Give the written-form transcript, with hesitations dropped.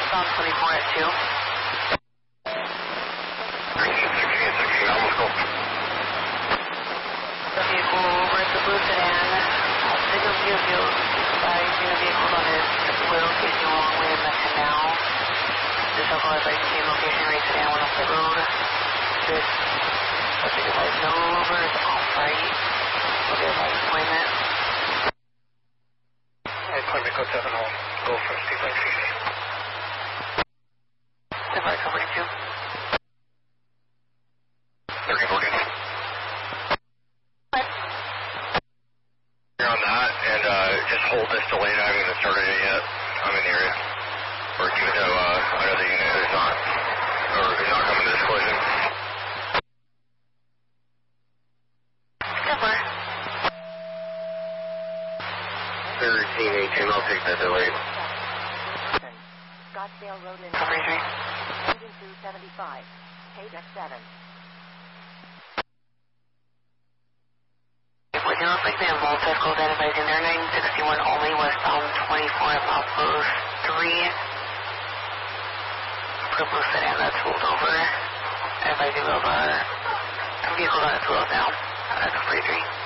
Southbound 24 at 2. 16, almost go. The vehicle over at the blue sedan. Signal field. Advising the vehicle on his wheel facing a long way in the canal. This vehicle has like same location right sedan went off the road. This subject advised no over is off-right. Will be advised appointment. Appointment code 7 home. Go from Steve Lake CC. Advice 42. 1314. What? You're on that, and just hold this delay. I haven't even started it yet. I'm in the area. Or give it to another unit who's not, or who's not coming to this collision. Silver. 1318, I'll take that delay. Scottsdale Road in Coverage rate. Engine 275. KDEX 7. It looks like they have multi-vehicle identified in there. 961 only, westbound 24 at Milepost 3. Purple sedan that's rolled over. Advising of vehicles on its wheels now. That's a 43.